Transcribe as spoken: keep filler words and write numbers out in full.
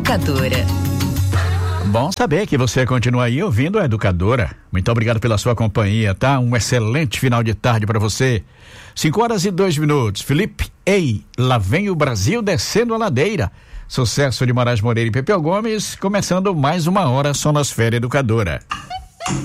Educadora. Bom saber que você continua aí ouvindo a Educadora. Muito obrigado pela sua companhia, tá? Um excelente final de tarde para você. Cinco horas e dois minutos. Felipe, ei, lá vem o Brasil descendo a ladeira. Sucesso de Moraes Moreira e Pepeu Gomes, começando mais uma hora Sonosfera Educadora.